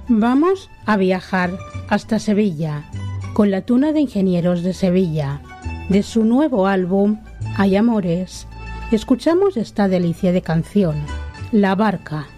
Vamos a viajar hasta Sevilla con la Tuna de Ingenieros de Sevilla. De su nuevo álbum, Hay Amores, escuchamos esta delicia de canción, La Barca.